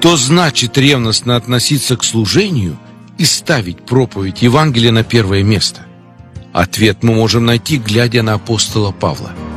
Что значит ревностно относиться к служению и ставить проповедь Евангелия на первое место? Ответ мы можем найти, глядя на апостола Павла.